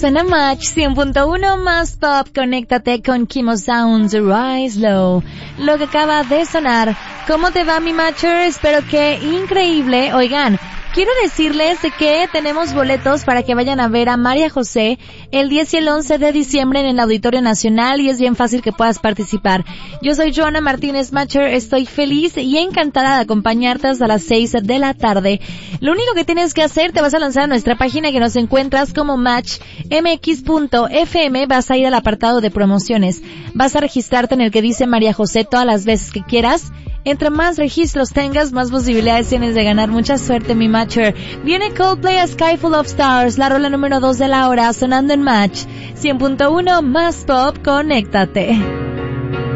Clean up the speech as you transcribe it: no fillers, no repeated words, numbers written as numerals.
Suena Match 100.1 más pop. Conéctate con Kimo Sounds, Rise Low. Lo que acaba de sonar. ¿Cómo te va, mi Matcher? Espero que increíble. Oigan, quiero decirles que tenemos boletos para que vayan a ver a María José el 10 y el 11 de diciembre en el Auditorio Nacional y es bien fácil que puedas participar. Yo soy Joana Martínez Matcher, estoy feliz y encantada de acompañarte hasta las 6 de la tarde. Lo único que tienes que hacer, te vas a lanzar a nuestra página que nos encuentras como matchmx.fm, vas a ir al apartado de promociones, vas a registrarte en el que dice María José todas las veces que quieras. Entre más registros tengas, más posibilidades tienes de ganar. Mucha suerte, mi Matcher. Viene Coldplay, A Sky Full of Stars, la rola número 2 de la hora, sonando en Match 100.1 más pop. Conéctate.